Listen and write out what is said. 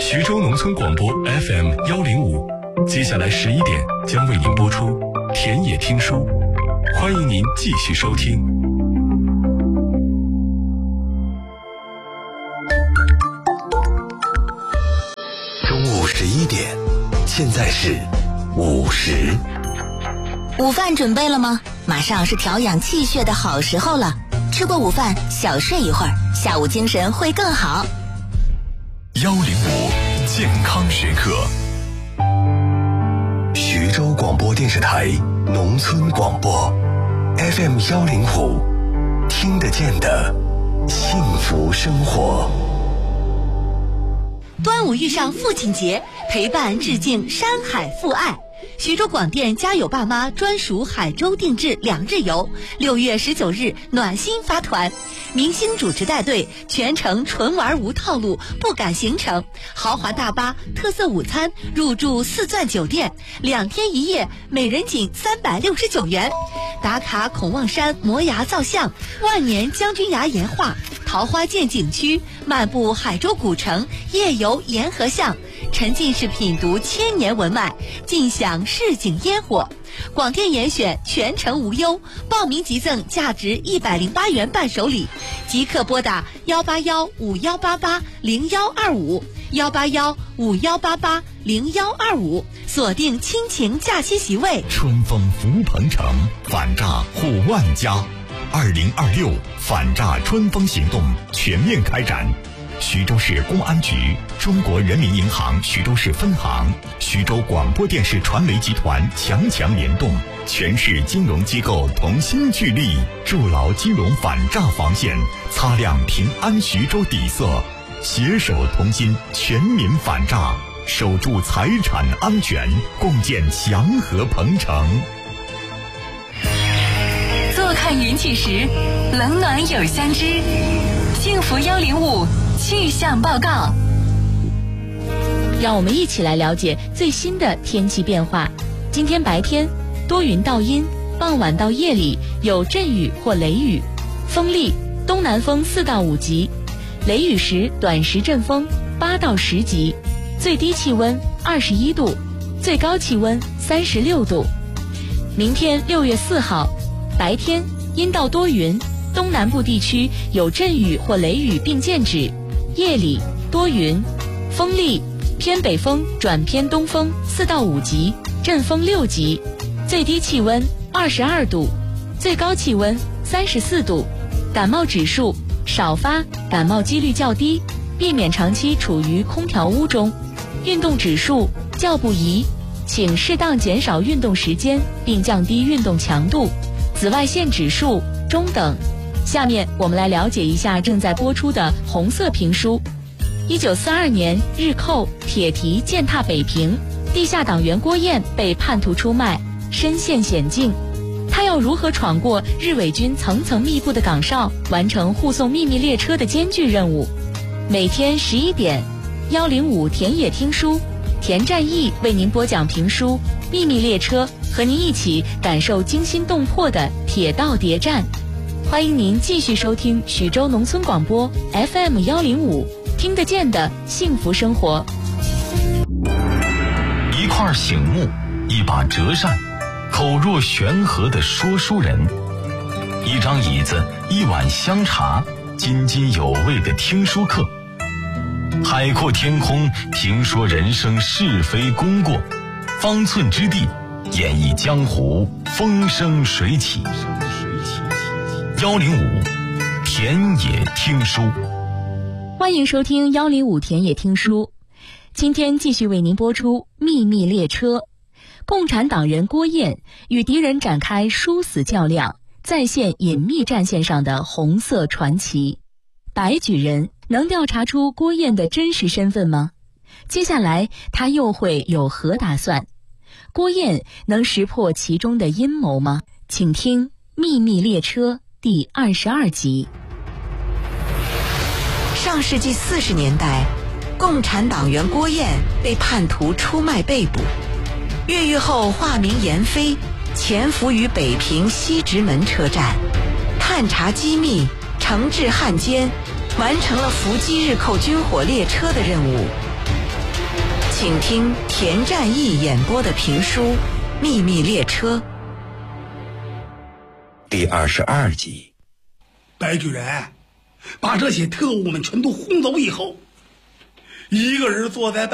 徐州农村广播 FM105，接下来11点将为您播出田野听书，欢迎您继续收听。 中午11点，现在是50。 午饭准备了吗？马上是调养气血的好时候了。吃过午饭，小睡一会儿，下午精神会更好。 105健康时刻，徐州广播电视台农村广播 FM105，听得见的幸福生活。 端午遇上父亲节，陪伴致敬山海父爱。徐州广电家有爸妈专属海州定制2日游，6月19日暖心发团，明星主持带队，全程纯玩无套路，不赶行程，豪华大巴，特色午餐，入住4钻酒店，2天1夜，每人仅369元。打卡孔望山摩崖造像，万年将军崖岩画，桃花涧景区，漫步海州古城，夜游沿河巷，沉浸式品读千年文脉，尽享市井烟火。广电严选，全程无忧，报名即赠价值108元伴手礼，即刻拨打18151880125，18151880125，锁定亲情假期席位。 春风福鹏城，反诈护万家。2026反诈春风行动全面开展。徐州市公安局、中国人民银行徐州市分行、徐州广播电视传媒集团强联动，全市金融机构同心聚力，筑牢金融反诈防线，擦亮平安徐州底色，携手同心，全民反诈，守住财产安全，共建祥和鹏城。 坐看云起时，冷暖有相知。幸福105气象报告， 让我们一起来了解最新的天气变化。今天白天多云到阴，傍晚到夜里有阵雨或雷雨，风力东南风4到5级，雷雨时短时阵风8到10级，最低气温21度，最高气温36度。明天6月4号，白天阴到多云，东南部地区有阵雨或雷雨并见指，夜里多云，风力偏北风转偏东风4到5级，阵风6级，最低气温22度，最高气温34度。感冒指数少发，感冒几率较低，避免长期处于空调屋中。运动指数较不宜，请适当减少运动时间并降低运动强度。紫外线指数中等。下面我们来了解一下正在播出的红色评书。1942年日寇铁蹄践踏北平，地下党员郭燕被叛徒出卖，身陷险境。他要如何闯过日伪军层层密布的岗哨，完成护送秘密列车的艰巨任务？每天11点，105田野听书，田占义为您播讲评书《秘密列车》，和您一起感受惊心动魄的铁道谍战。欢迎您继续收听徐州农村广播 FM105，听得见的幸福生活。 一块醒目，一把折扇，口若悬河的说书人，一张椅子，一碗香茶，津津有味的听书课。海阔天空，评说人生是非功过，方寸之地，演绎江湖风生水起。105田野听书， 欢迎收听105田野听书。今天继续为您播出《秘密列车》。共产党人郭燕与敌人展开殊死较量，再现隐秘战线上的红色传奇。白举人能调查出郭燕的真实身份吗？接下来他又会有何打算？郭燕能识破其中的阴谋吗？请听《秘密列车》第22集。 上世纪40年代，共产党员郭燕被叛徒出卖被捕，越狱后化名闫飞，潜伏于北平西直门车站，探查机密，惩治汉奸，完成了伏击日寇军火列车的任务。 请听田占义演播的评书《秘密列车》 第22集。 白巨人把这些特务们全都轰走以后，一个人坐在